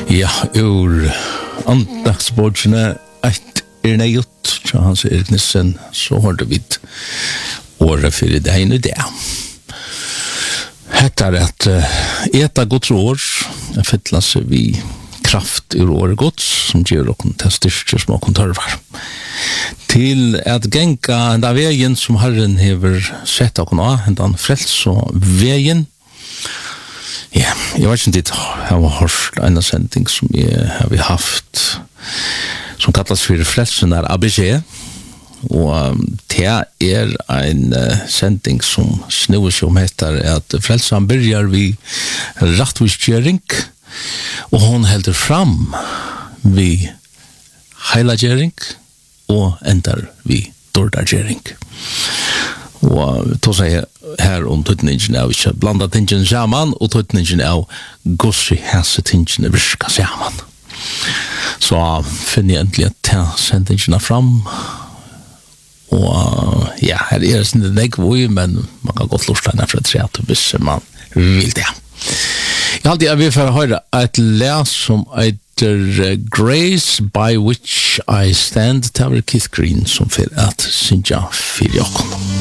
Ja, ur andagsbordsene et nøyut, så han sier Nissen, så har det vidt året for det ene det. Hette at eta Guds år, fytla seg vi kraft ur året Guds, som gjør okken til styrke som okken tørvar. Til at genka enda veien som Herren hever sett okken av, enda frels og veien. Ja, jeg vet ikke om jeg har hørt en sending som jeg har haft, som kallas for frelsen ABC, og det en sending som snur seg om heter at frelsen begynner vi rattvisgjøring, og hon helder fram vi heilagjøring, og ender vi dårdagjøring. Og då säger här om tøtningen av ikke blanda tingen sammen, og tøtningen av gossi hese tingene virka sammen. Så finner jeg endelig at jeg sender tingene fram, og ja, her det sin negvoi, men man kan godt lusta henne fra treet hvis man vil det. Jeg alltid vil for å høre et les som heter Grace by which I stand, til Keith Green som for at synja fyrir okken.